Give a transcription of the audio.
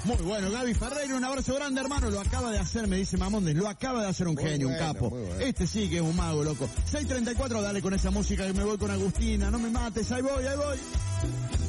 Muy bueno, Gaby Ferreira, un abrazo grande, hermano. Lo acaba de hacer, me dice Mamondes, lo acaba de hacer un genio, un capo. Bueno. Este sí que es un mago, loco. 6:34, dale con esa música que me voy con Agustina. No me mates, ahí voy.